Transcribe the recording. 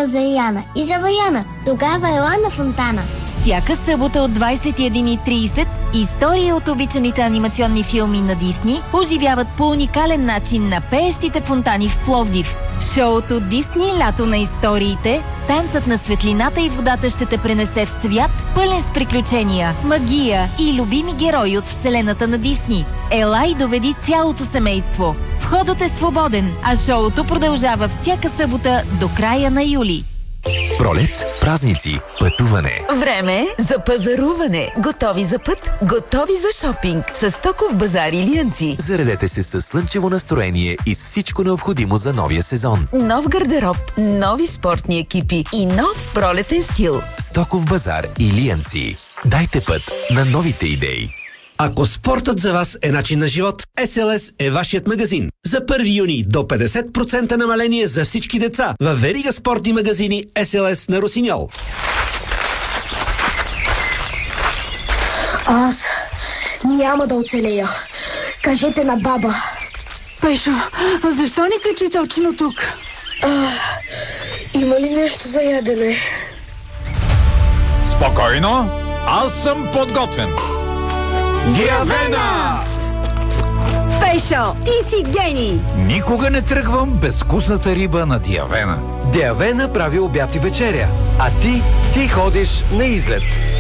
за Яна и за Ваяна. Тогава ела на фонтана. Всяка събота от 21:30 истории от обичаните анимационни филми на Дисни оживяват по уникален начин на пеещите фонтани в Пловдив. Шоуто Дисни Лято на историите, танцът на светлината и водата ще те пренесе в свят, пълен с приключения, магия и любими герои от вселената на Дисни. Ела и доведи цялото семейство. Входът е свободен, а шоуто продължава всяка събота до края на юли. Пролет, празници, пътуване. Време за пазаруване. Готови за път, готови за шопинг. С Стоков базар Илиянци. Заредете се със слънчево настроение и с всичко необходимо за новия сезон. Нов гардероб, нови спортни екипи и нов пролетен стил. Стоков базар Илиянци. Дайте път на новите идеи. Ако спортът за вас е начин на живот, SLS е вашият магазин. За 1 юни до 50% намаление за всички деца във верига спортни магазини SLS на Русиньол. Аз няма да оцелея. Кажете на баба. Пешо, а защо ни качи точно тук? Има ли нещо за ядене? Спокойно, аз съм подготвен. Диавена! Пешо, ти си гений! Никога не тръгвам без вкусната риба на Диавена. Диавена прави обяд и вечеря, а ти ходиш на излет.